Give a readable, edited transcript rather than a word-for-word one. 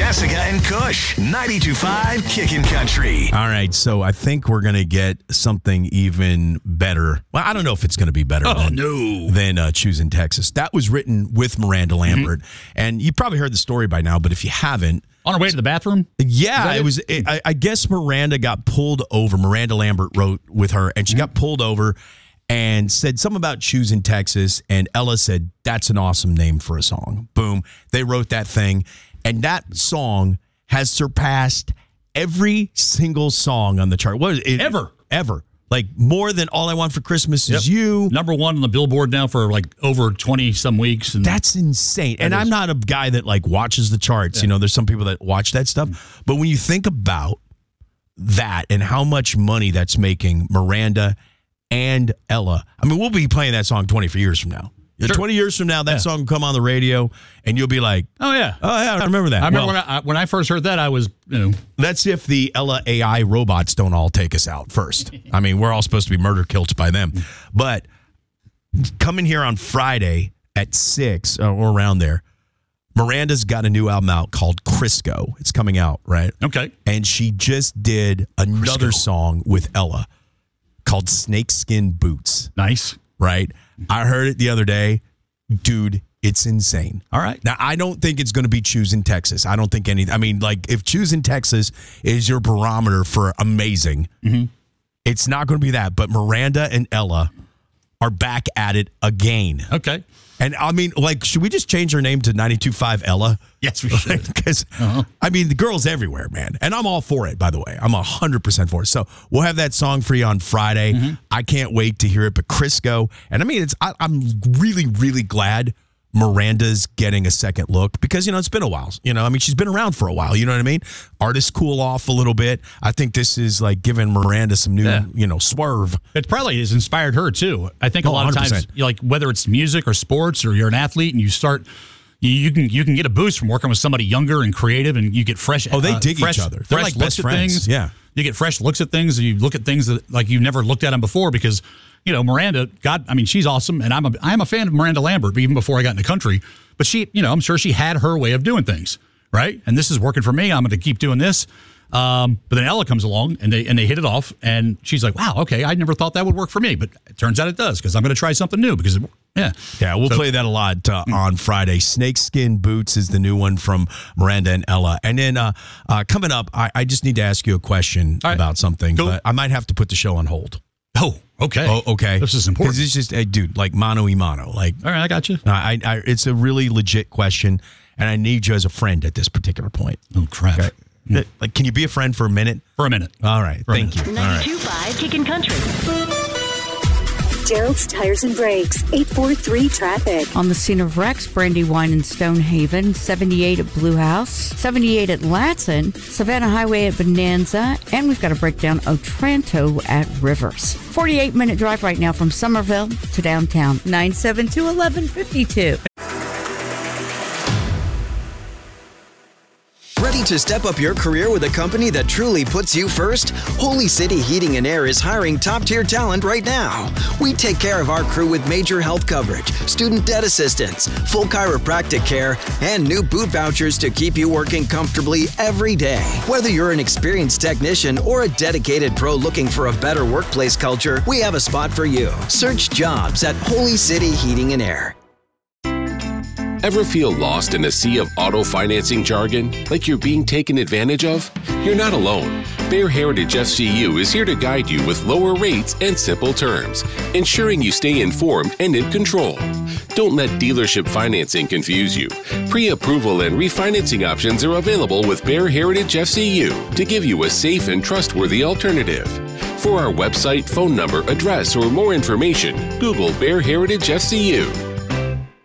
Jessica and Kush, 92.5 Kickin' Country. All right, so I think we're going to get something even better. Well, I don't know if it's going to be better than Choosing Texas. That was written with Miranda Lambert. And you probably heard the story by now, but if you haven't. On her way to the bathroom? Yeah, I guess Miranda got pulled over. Miranda Lambert wrote with her, and she got pulled over and said something about Choosing Texas. And Ella said, that's an awesome name for a song. Boom. They wrote that thing. And that song has surpassed every single song on the chart. What is it? Ever. Like more than All I Want for Christmas Is You. Number one on the Billboard now for like over 20-some weeks. And that's insane. And I'm not a guy that like watches the charts. Yeah. You know, there's some people that watch that stuff. But when you think about that and how much money that's making Miranda and Ella, I mean, we'll be playing that song 20 years from now. Sure. 20 years from now, that song will come on the radio, and you'll be like, oh, yeah, I remember that. I remember when I first heard that, I was, That's if the Ella AI robots don't all take us out first. I mean, we're all supposed to be murder kilts by them. But coming here on Friday at 6 or around there, Miranda's got a new album out called Crisco. It's coming out, right? Okay. And she just did another song with Ella called Snakeskin Boots. Nice. Right? I heard it the other day. Dude, it's insane. All right. Now, I don't think it's going to be Choosing Texas. I don't think I mean, like, if Choosing Texas is your barometer for amazing, it's not going to be that. But Miranda and Ella are back at it again. Okay. And, I mean, like, should we just change her name to 92.5 Ella? Yes, we should. Because, I mean, the girl's everywhere, man. And I'm all for it, by the way. I'm 100% for it. So we'll have that song for you on Friday. I can't wait to hear it. But Crisco, and I mean, I'm really, really glad Miranda's getting a second look because, it's been a while. I mean, she's been around for a while. You know what I mean? Artists cool off a little bit. I think this is like giving Miranda some new, swerve. It probably has inspired her, too. I think a lot of times, like whether it's music or sports or you're an athlete and you start... You can get a boost from working with somebody younger and creative, and you get fresh. Oh, they dig each other. They're like best friends. Things. Yeah, you get fresh looks at things, and you look at things that like you've never looked at them before. Because Miranda, she's awesome, and I'm a fan of Miranda Lambert even before I got in the country. But she, I'm sure she had her way of doing things, right? And this is working for me. I'm going to keep doing this. But then Ella comes along and they hit it off, and she's like, "Wow, okay, I never thought that would work for me, but it turns out it does because I'm going to try something new." Because we'll play that a lot on Friday. Snakeskin Boots is the new one from Miranda and Ella, and then coming up, I just need to ask you a question about something, but I might have to put the show on hold. Oh, okay. Oh, okay. This is important. Because it's just, dude, like mano y mano. Like, all right, I got you. It's a really legit question, and I need you as a friend at this particular point. Oh, crap. Okay. Like, can you be a friend for a minute? For a minute. All right. Thank you. 92.5 Kickin' Country. Gerald's Tires and Brakes, 843 traffic. On the scene of wrecks, Brandy Wine in Stonehaven, 78 at Blue House, 78 at Latson, Savannah Highway at Bonanza, and we've got a breakdown Otranto at Rivers. 48-minute drive right now from Somerville to downtown. 972-1152. Ready to step up your career with a company that truly puts you first? Holy City Heating and Air is hiring top-tier talent right now. We take care of our crew with major health coverage, student debt assistance, full chiropractic care, and new boot vouchers to keep you working comfortably every day. Whether you're an experienced technician or a dedicated pro looking for a better workplace culture, we have a spot for you. Search jobs at Holy City Heating and Air. Ever feel lost in a sea of auto financing jargon, like you're being taken advantage of? You're not alone. Bear Heritage FCU is here to guide you with lower rates and simple terms, ensuring you stay informed and in control. Don't let dealership financing confuse you. Pre-approval and refinancing options are available with Bear Heritage FCU to give you a safe and trustworthy alternative. For our website, phone number, address, or more information, Google Bear Heritage FCU.